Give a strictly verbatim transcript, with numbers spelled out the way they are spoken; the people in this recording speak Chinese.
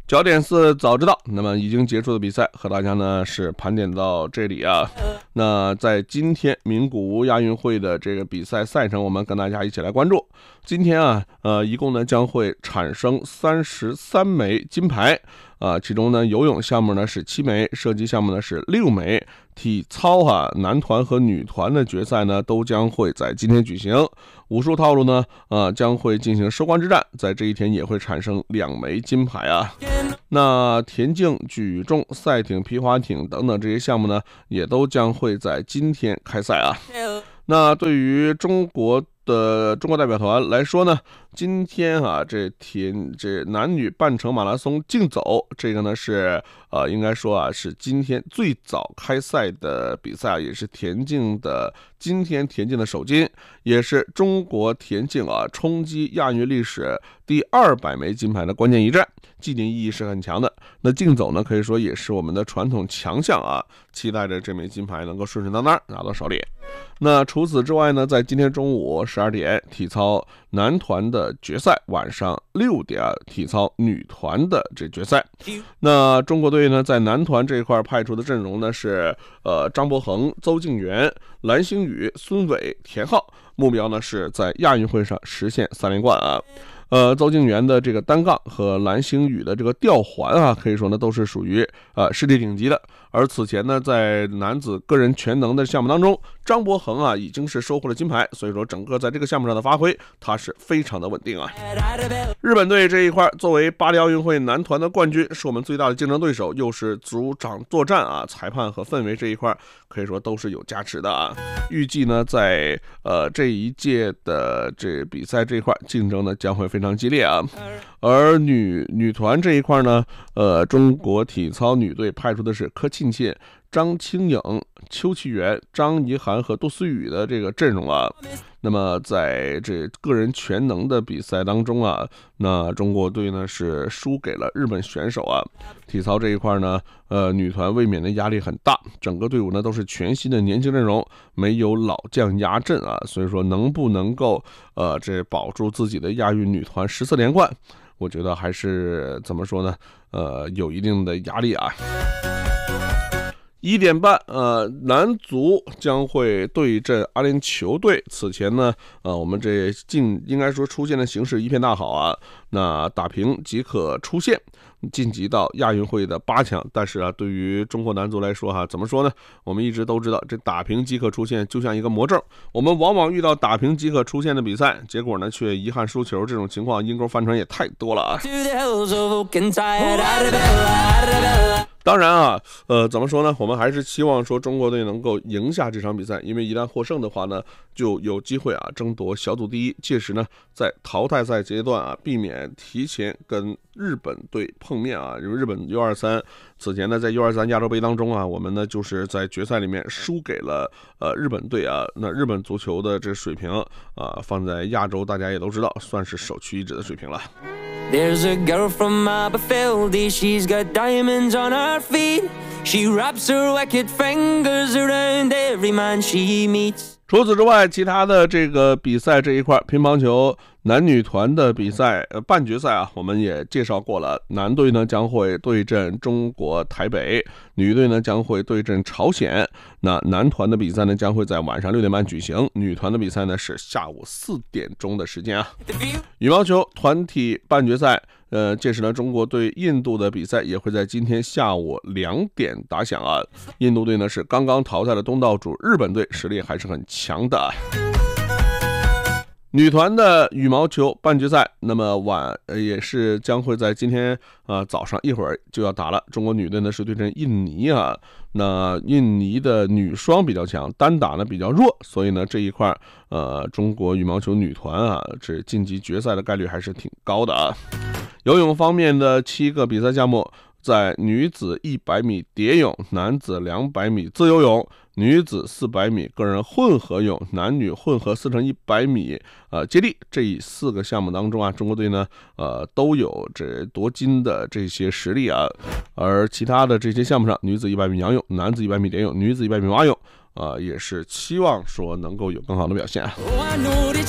焦点四早知道，那么已经结束的比赛和大家呢是盘点到这里啊。那在今天名古屋亚运会的这个比赛赛程，我们跟大家一起来关注。今天啊，呃，一共呢将会产生三十三枚金牌啊，其中呢游泳项目呢是七枚，射击项目呢是六枚。体操哈、啊，男团和女团的决赛呢都将会在今天举行。武术套路呢，呃，将会进行收官之战，在这一天也会产生两枚金牌啊。那田径、举重、赛艇、皮划艇等等这些项目呢，也都将会在今天开赛啊。那对于中国的中国代表团来说呢，今天啊，这田这男女半程马拉松竞走，这个呢是呃，应该说啊，是今天最早开赛的比赛，也是田径的今天田径的首金，也是中国田径啊冲击亚运历史第二百枚金牌的关键一战，纪念意义是很强的。那竞走呢，可以说也是我们的传统强项啊，期待着这枚金牌能够顺顺当当拿到手里。那除此之外呢，在今天中午十二点，体操男团的决赛，晚上六点体操女团的这决赛。那中国队呢，在男团这一块派出的阵容呢是呃张博恒、邹敬园、蓝星宇、孙伟、田浩，目标呢是在亚运会上实现三连冠啊。呃，邹敬园的这个单杠和蓝星宇的这个吊环啊，可以说呢都是属于呃世界顶级的。而此前呢，在男子个人全能的项目当中，张博恒啊已经是收获了金牌，所以说整个在这个项目上的发挥，他是非常的稳定啊。日本队这一块作为巴黎奥运会男团的冠军，是我们最大的竞争对手，又是组长作战啊，裁判和氛围这一块可以说都是有加持的啊。预计呢，在呃这一届的这比赛这一块竞争呢将会非常激烈啊。而女女团这一块呢，呃，中国体操女队派出的是柯庆庆、张清颖、邱其元、张怡涵和杜思雨的这个阵容啊。那么在这个人全能的比赛当中啊，那中国队呢是输给了日本选手啊。体操这一块呢，呃，女团卫冕的压力很大，整个队伍呢都是全新的年轻阵容，没有老将压阵啊，所以说能不能够呃这保住自己的亚运女团十四连冠，我觉得还是怎么说呢？呃，有一定的压力啊。一点半，呃，男足将会对阵阿联酋队。此前呢，呃，我们这进应该说出现的形势一片大好啊，那打平即可出线，晋级到亚运会的八强。但是啊，对于中国男足来说哈、啊，怎么说呢？我们一直都知道，这打平即可出线就像一个魔咒。我们往往遇到打平即可出线的比赛，结果呢却遗憾输球，这种情况阴沟翻船也太多了啊。当然啊，呃，怎么说呢？我们还是希望说中国队能够赢下这场比赛，因为一旦获胜的话呢，就有机会啊争夺小组第一。届时呢，在淘汰赛阶段啊，避免提前跟日本队碰面啊。因为日本 U 二十三 此前呢，在 U 二十三 亚洲杯当中啊，我们呢就是在决赛里面输给了呃日本队啊。那日本足球的这水平啊，放在亚洲大家也都知道，算是首屈一指的水平了。 There's a girl from Aberfeldy, she's got diamonds on her feet. She wraps her wicked fingers around every man she meets. 除此之外，其他的这个比赛这一块，乒乓球男女团的比赛，呃，半决赛啊，我们也介绍过了。男队呢将会对阵中国台北，女队呢将会对阵朝鲜。那男团的比赛呢将会在晚上六点半举行，女团的比赛呢是下午四点钟的时间啊。羽毛球团体半决赛，呃，届时呢中国对印度的比赛也会在今天下午两点打响啊。印度队呢是刚刚淘汰了东道主日本队，实力还是很强的。女团的羽毛球半决赛，那么晚呃也是将会在今天呃早上一会儿就要打了。中国女队呢是对阵印尼啊，那印尼的女双比较强，单打呢比较弱，所以呢这一块呃中国羽毛球女团啊这晋级决赛的概率还是挺高的啊。游泳方面的七个比赛项目，在女子一百米蝶泳、男子两百米自由泳、女子四百米个人混合泳、男女混合四乘一百米呃接力这四个项目当中啊，中国队呢呃都有这夺金的这些实力啊。而其他的这些项目上，女子一百米仰泳、男子一百米蝶泳、女子一百米蛙泳，呃也是期望说能够有更好的表现啊。